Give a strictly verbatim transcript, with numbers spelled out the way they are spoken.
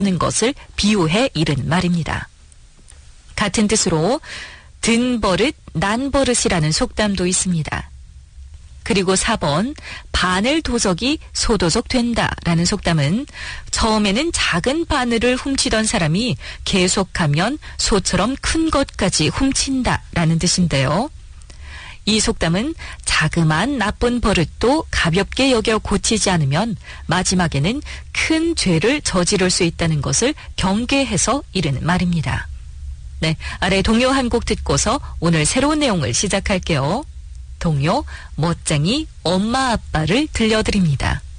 는 것을 비유해 이른 말입니다. 같은 뜻으로 든 버릇 난 버릇이라는 속담도 있습니다. 그리고 사 번 바늘 도적이 소도적 된다라는 속담은 처음에는 작은 바늘을 훔치던 사람이 계속하면 소처럼 큰 것까지 훔친다라는 뜻인데요. 이 속담은 자그마한 나쁜 버릇도 가볍게 여겨 고치지 않으면 마지막에는 큰 죄를 저지를 수 있다는 것을 경계해서 이르는 말입니다. 네, 아래 동요 한 곡 듣고서 오늘 새로운 내용을 시작할게요. 동요 멋쟁이 엄마 아빠를 들려드립니다.